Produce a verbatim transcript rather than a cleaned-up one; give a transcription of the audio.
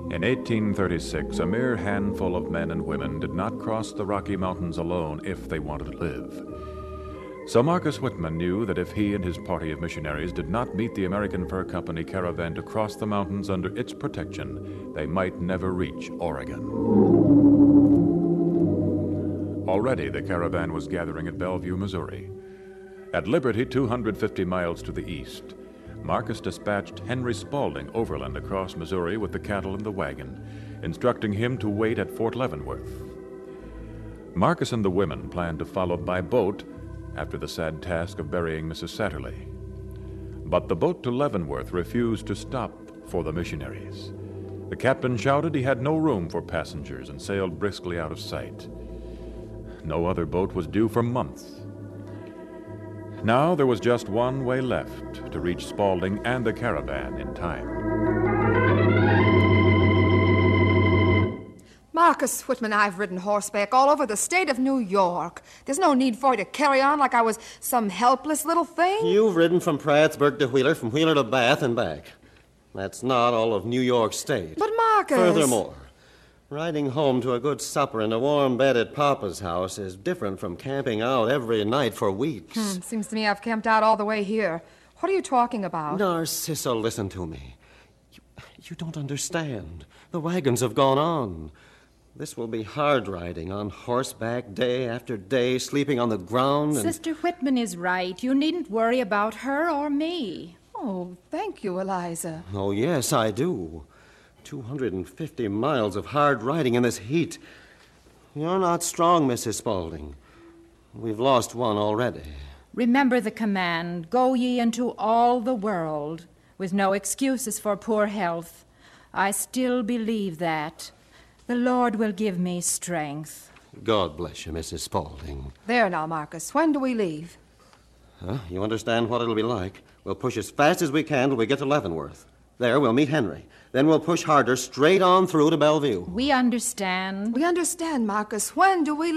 In eighteen thirty-six, a mere handful of men and women did not cross the Rocky Mountains alone if they wanted to live. So Marcus Whitman knew that if he and his party of missionaries did not meet the American Fur Company caravan to cross the mountains under its protection, they might never reach Oregon. Already the caravan was gathering at Bellevue, Missouri. At Liberty, two hundred fifty miles to the east, Marcus dispatched Henry Spaulding overland across Missouri with the cattle and the wagon, instructing him to wait at Fort Leavenworth. Marcus and the women planned to follow by boat after the sad task of burying Missus Satterley. But the boat to Leavenworth refused to stop for the missionaries. The captain shouted he had no room for passengers and sailed briskly out of sight. No other boat was due for months. Now there was just one way left to reach Spaulding and the caravan in time. Marcus Whitman, I've ridden horseback all over the state of New York. There's no need for you to carry on like I was some helpless little thing. You've ridden from Prattsburg to Wheeler, from Wheeler to Bath and back. That's not all of New York State. But Marcus... Furthermore, riding home to a good supper in a warm bed at Papa's house is different from camping out every night for weeks. Hmm, seems to me I've camped out all the way here. What are you talking about? Narcissa, listen to me. You, you don't understand. The wagons have gone on. This will be hard riding on horseback day after day, sleeping on the ground and... Sister Whitman is right. You needn't worry about her or me. Oh, thank you, Eliza. Oh, yes, I do. two hundred fifty miles of hard riding in this heat. You're not strong, Missus Spaulding. We've lost one already. Remember the command, go ye into all the world, with no excuses for poor health. I still believe that. The Lord will give me strength. God bless you, Missus Spaulding. There now, Marcus. When do we leave? Huh? You understand what it'll be like? We'll push as fast as we can till we get to Leavenworth. There, we'll meet Henry. Then we'll push harder straight on through to Bellevue. We understand. We understand, Marcus. When do we